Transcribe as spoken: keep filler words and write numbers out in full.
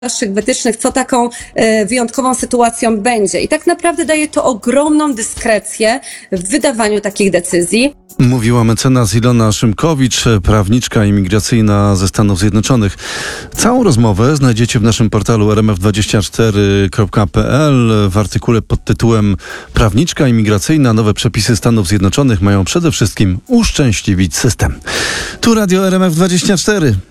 dalszych wytycznych, co taką e, wyjątkową sytuacją będzie. I tak naprawdę daje to ogromną dyskrecję w wydawaniu takich decyzji. Mówiła mecenas Ilona Szymkowicz, prawniczka imigracyjna ze Stanów Zjednoczonych. Całą rozmowę znajdziecie w naszym portalu r m f dwadzieścia cztery kropka p l w artykule pod tytułem Prawniczka imigracyjna. Nowe przepisy Stanów Zjednoczonych mają przede wszystkim uszczęśliwić system. Tu Radio R M F dwadzieścia cztery.